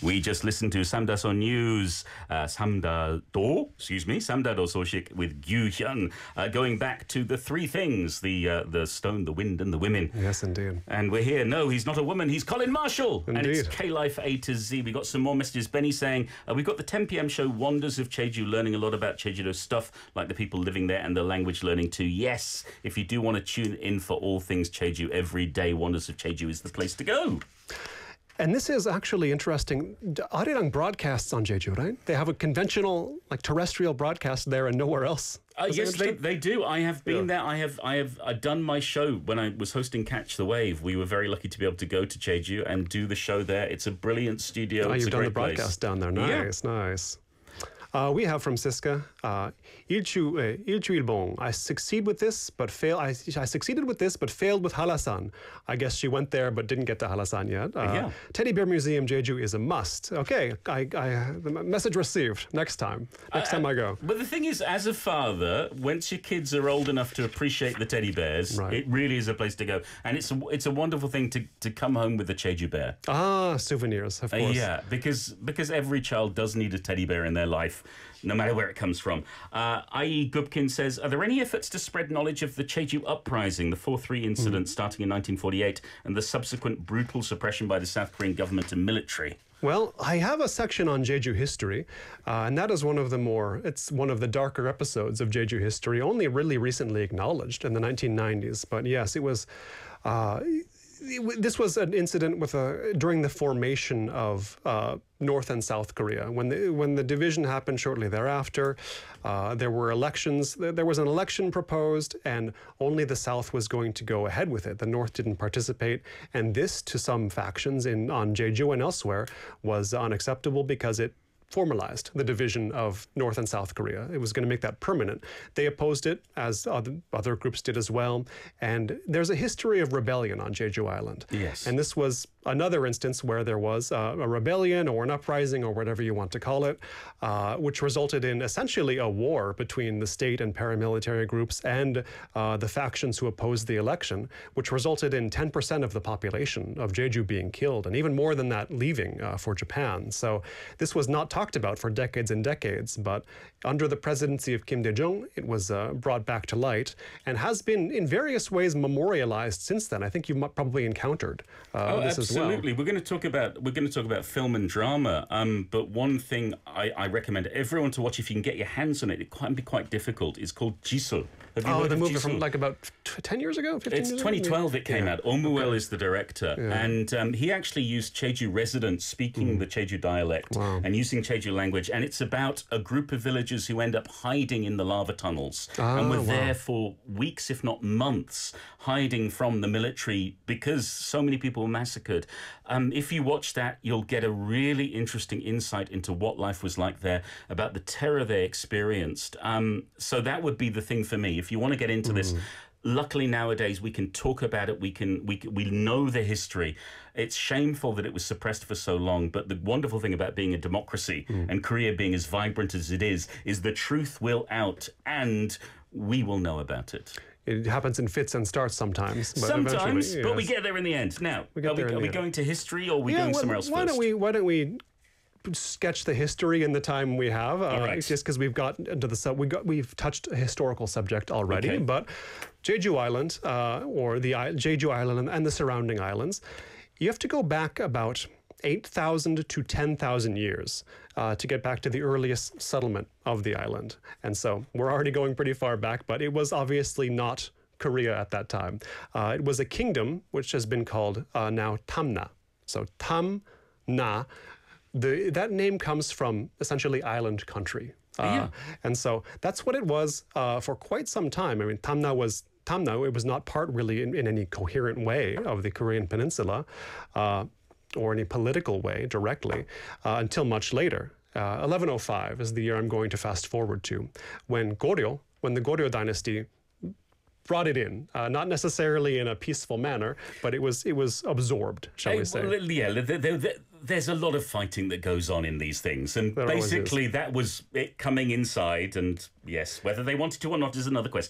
We just listened to Samdaso News, Samdado Soshik with Gyu Hyun, going back to the three things, the stone, the wind, and the women. Yes, indeed. And we're here. No, he's not a woman. He's Colin Marshall. Indeed. And it's K-Life A to Z. We got some more messages. Benny saying, we've got the 10 p.m. show Wonders of Jeju, learning a lot about Jeju stuff, like the people living there and the language learning too. Yes, if you do want to tune in for all things Jeju every day, Wonders of Jeju is the place to go. And this is actually interesting. Arirang broadcasts on Jeju, right? They have a conventional, like terrestrial broadcast there and nowhere else. Yes, they do. I have been there. I have done my show when I was hosting Catch the Wave. We were very lucky to be able to go to Jeju and do the show there. It's a brilliant studio. Oh, it's you've a done great the broadcast place. down there. Nice, nice. We have from Siska, 일주일봉. I succeeded with this, but failed with Halasan. I guess she went there but didn't get to Halasan yet. Teddy Bear Museum Jeju is a must. Okay, the message received. Next time I go. But the thing is, as a father, once your kids are old enough to appreciate the teddy bears, it really is a place to go, and it's a wonderful thing to come home with a Jeju bear. Souvenirs, of course. Because every child does need a teddy bear in their life, no matter where it comes from. I.E. Gubkin says, are there any efforts to spread knowledge of the Jeju uprising, the 4-3 incident starting in 1948, and the subsequent brutal suppression by the South Korean government and military? Well, I have a section on Jeju history, and that is one of the darker episodes of Jeju history, only really recently acknowledged in the 1990s. But yes, it was... this was an incident during the formation of North and South Korea. When the division happened shortly thereafter, there were elections. There was an election proposed, and only the South was going to go ahead with it. The North didn't participate, and this, to some factions on Jeju and elsewhere, was unacceptable because it formalized the division of North and South Korea. It was going to make that permanent. They opposed it, as other groups did as well. And there's a history of rebellion on Jeju Island. Yes. And this was another instance where there was a rebellion or an uprising or whatever you want to call it, which resulted in essentially a war between the state and paramilitary groups and the factions who opposed the election, which resulted in 10% of the population of Jeju being killed, and even more than that leaving for Japan. So this was not talked about for decades and decades, but under the presidency of Kim Dae-jung, it was brought back to light and has been in various ways memorialized since then. I think you've probably encountered this as well. Absolutely. We're going to talk about film and drama. But one thing I recommend everyone to watch, if you can get your hands on it, it can be quite difficult. It's called Jisoo. Have you heard the of movie Jisoo? from like about 10 years ago, 15 years ago? It's 2012 it came out. Omuel is the director. Yeah. And he actually used Jeju residents speaking the Jeju dialect and using Jeju language. And it's about a group of villagers who end up hiding in the lava tunnels. And were there for weeks, if not months, hiding from the military because so many people were massacred. If you watch that, you'll get a really interesting insight into what life was like there, about the terror they experienced. So that would be the thing for me. If you want to get into this, luckily nowadays we can talk about it. We know the history. It's shameful that it was suppressed for so long, but the wonderful thing about being a democracy and Korea being as vibrant as it is the truth will out and we will know about it. It happens in fits and starts sometimes. But sometimes, yes. But we get there in the end. Now, are we going to history or are we going somewhere else why first? Why don't we sketch the history in the time we have? Right. Just because we've got into we've touched a historical subject already, but Jeju Island, or the Jeju Island and the surrounding islands, you have to go back about 8,000 to 10,000 years to get back to the earliest settlement of the island. And so we're already going pretty far back, but it was obviously not Korea at that time. It was a kingdom which has been called now Tamna. So Tamna, that name comes from essentially island country. And so that's what it was for quite some time. I mean, Tamna, it was not part really in any coherent way of the Korean peninsula, or any political way directly, until much later. 1105 is the year I'm going to fast forward to, when the Goryeo dynasty brought it in, not necessarily in a peaceful manner, but it was absorbed, shall we say. There's a lot of fighting that goes on in these things, and basically that was it coming inside, and yes, whether they wanted to or not is another question.